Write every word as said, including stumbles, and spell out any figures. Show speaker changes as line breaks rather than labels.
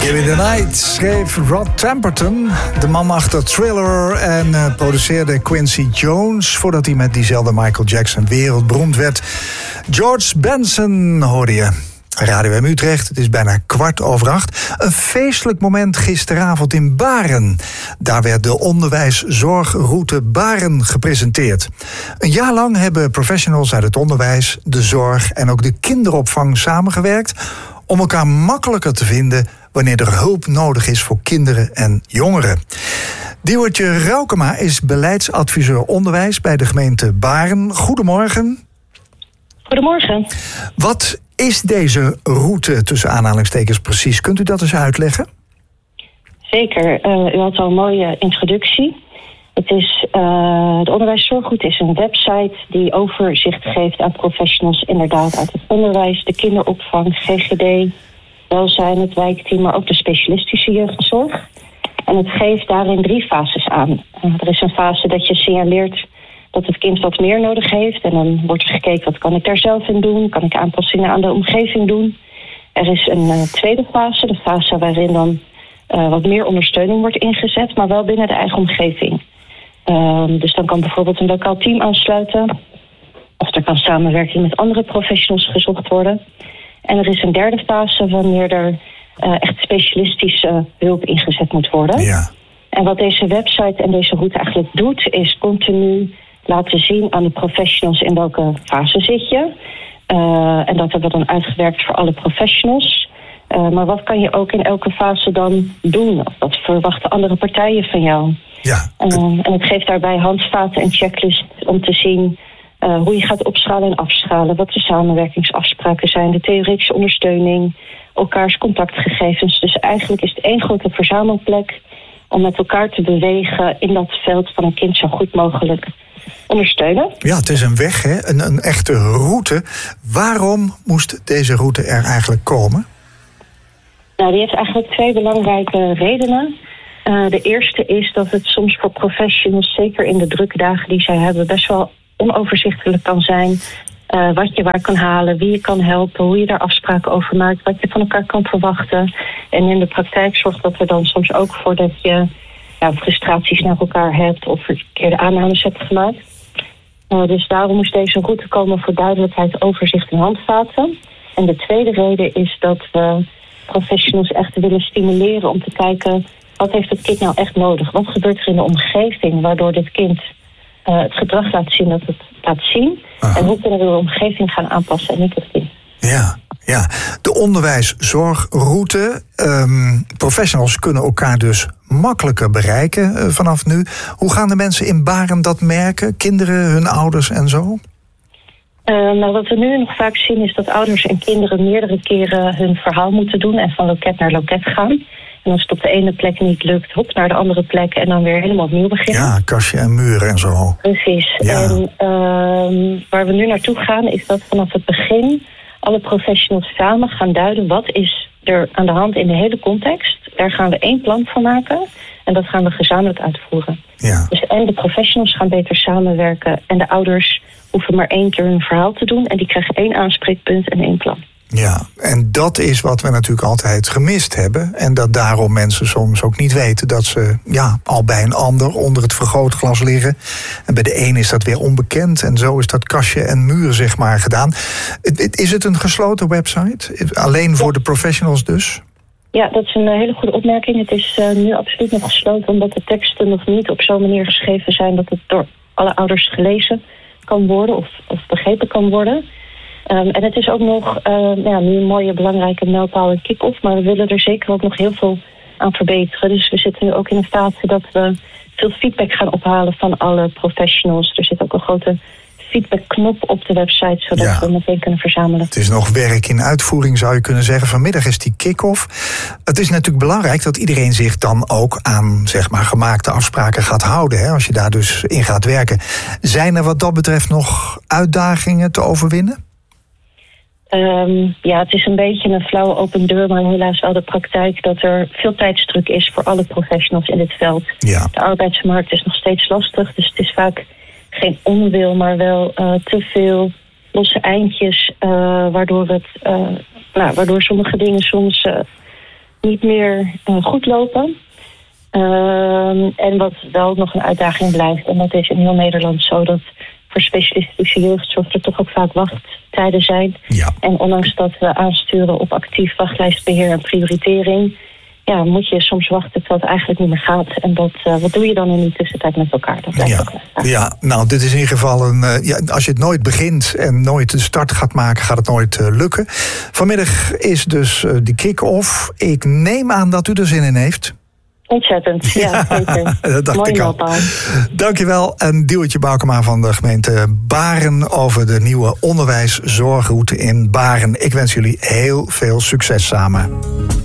Give Me The Night schreef Rod Temperton, de man achter Thriller, en uh, produceerde Quincy Jones voordat hij met diezelfde Michael Jackson wereldberoemd werd. George Benson hoorde je. Radio M Utrecht, het is bijna kwart over acht. Een feestelijk moment gisteravond in Baren. Daar werd de onderwijszorgroute Baren gepresenteerd. Een jaar lang hebben professionals uit het onderwijs, de zorg en ook de kinderopvang samengewerkt om elkaar makkelijker te vinden wanneer er hulp nodig is voor kinderen en jongeren. Diewertje Raukema is beleidsadviseur onderwijs bij de gemeente Baren. Goedemorgen.
Goedemorgen.
Wat is deze route tussen aanhalingstekens precies? Kunt u dat eens uitleggen?
Zeker. Uh, u had al een mooie introductie. Het is, uh, de onderwijszorgroute is een website die overzicht geeft aan professionals inderdaad uit het onderwijs, de kinderopvang, G G D, welzijn, het wijkteam, maar ook de specialistische jeugdzorg. En het geeft daarin drie fases aan. Uh, er is een fase dat je signaleert dat het kind wat meer nodig heeft. En dan wordt er gekeken, wat kan ik daar zelf in doen? Kan ik aanpassingen aan de omgeving doen? Er is een uh, tweede fase, de fase waarin dan uh, wat meer ondersteuning wordt ingezet, maar wel binnen de eigen omgeving. Uh, dus dan kan bijvoorbeeld een lokaal team aansluiten, of er kan samenwerking met andere professionals gezocht worden. En er is een derde fase wanneer er uh, echt specialistische hulp ingezet moet worden.
Ja.
En wat deze website en deze route eigenlijk doet, is continu laten zien aan de professionals in welke fase zit je. Uh, en dat hebben we dan uitgewerkt voor alle professionals. Uh, maar wat kan je ook in elke fase dan doen? Of wat verwachten andere partijen van jou?
Ja.
Uh, en het geeft daarbij handvaten en checklists om te zien uh, hoe je gaat opschalen en afschalen. Wat de samenwerkingsafspraken zijn, de theoretische ondersteuning, elkaars contactgegevens. Dus eigenlijk is het één grote verzamelplek om met elkaar te bewegen in dat veld van een kind zo goed mogelijk ondersteunen.
Ja, het is een weg, hè? Een, een echte route. Waarom moest deze route er eigenlijk komen?
Nou, die heeft eigenlijk twee belangrijke redenen. Uh, de eerste is dat het soms voor professionals, zeker in de drukke dagen die zij hebben, best wel onoverzichtelijk kan zijn. Uh, wat je waar kan halen, wie je kan helpen, hoe je daar afspraken over maakt, wat je van elkaar kan verwachten. En in de praktijk zorgt dat er dan soms ook voor dat je ja, frustraties naar elkaar hebt of verkeerde aannames hebt gemaakt. Uh, dus daarom moest deze route komen voor duidelijkheid, overzicht en handvaten. En de tweede reden is dat we professionals echt willen stimuleren om te kijken, wat heeft het kind nou echt nodig? Wat gebeurt er in de omgeving waardoor dit kind uh, het gedrag laat zien dat het laat zien? Aha. En hoe kunnen we de omgeving gaan aanpassen en niet het kind?
Ja, ja. De onderwijszorgroute. Um, professionals kunnen elkaar dus makkelijker bereiken uh, vanaf nu. Hoe gaan de mensen in Baren dat merken? Kinderen, hun ouders en zo?
Uh, nou, wat we nu nog vaak zien is dat ouders en kinderen meerdere keren hun verhaal moeten doen en van loket naar loket gaan. En als het op de ene plek niet lukt, hop naar de andere plek en dan weer helemaal opnieuw beginnen.
Ja, kastje en muren en zo.
Precies.
Ja.
En uh, waar we nu naartoe gaan is dat vanaf het begin alle professionals samen gaan duiden wat is er aan de hand in de hele context. Daar gaan we één plan van maken en dat gaan we gezamenlijk uitvoeren.
Ja.
Dus en de professionals gaan beter samenwerken en de ouders hoeven maar één keer hun verhaal te doen en die krijgen één aanspreekpunt en één plan.
Ja, en dat is wat we natuurlijk altijd gemist hebben. En dat daarom mensen soms ook niet weten dat ze ja, al bij een ander onder het vergrootglas liggen. En bij de een is dat weer onbekend. En zo is dat kastje en muur zeg maar gedaan. Is het een gesloten website? Alleen voor de professionals dus?
Ja, dat is een hele goede opmerking. Het is uh, nu absoluut nog gesloten omdat de teksten nog niet op zo'n manier geschreven zijn dat het door alle ouders gelezen kan worden of, of begrepen kan worden. Um, en het is ook nog uh, ja, nu een mooie belangrijke mijlpaal en kick-off, maar we willen er zeker ook nog heel veel aan verbeteren. Dus we zitten nu ook in een fase dat we veel feedback gaan ophalen van alle professionals. Er zit ook een grote feedbackknop op de website, zodat ja. we meteen kunnen verzamelen.
Het is nog werk in uitvoering, zou je kunnen zeggen. Vanmiddag is die kick-off. Het is natuurlijk belangrijk dat iedereen zich dan ook aan zeg maar, gemaakte afspraken gaat houden. Hè, als je daar dus in gaat werken. Zijn er wat dat betreft nog uitdagingen te overwinnen?
Um, ja, het is een beetje een flauwe open deur, maar helaas wel de praktijk dat er veel tijdsdruk is voor alle professionals in dit veld.
Ja.
De arbeidsmarkt is nog steeds lastig, dus het is vaak geen onwil, maar wel uh, te veel losse eindjes, uh, waardoor, het, uh, nou, waardoor sommige dingen soms uh, niet meer uh, goed lopen. Uh, en wat wel nog een uitdaging blijft, en dat is in heel Nederland zo dat voor specialistische jeugdzorg er toch ook vaak wachttijden zijn.
Ja.
En ondanks dat we aansturen op actief wachtlijstbeheer en prioritering, ja, moet je soms wachten terwijl het eigenlijk niet meer gaat. En dat, uh, wat doe je dan in die tussentijd met elkaar? Dat blijft
ja.
ook wel.
Ja, nou, dit is in ieder geval een. Uh, ja, als je het nooit begint en nooit de start gaat maken, gaat het nooit uh, lukken. Vanmiddag is dus uh, die kick-off. Ik neem aan dat u er zin in heeft.
Ontzettend, ja, ja zeker.
Dat dacht
Mooi
ik al. Dankjewel. En Diewertje Boukema van de gemeente Baren over de nieuwe onderwijszorgroute in Baren. Ik wens jullie heel veel succes samen.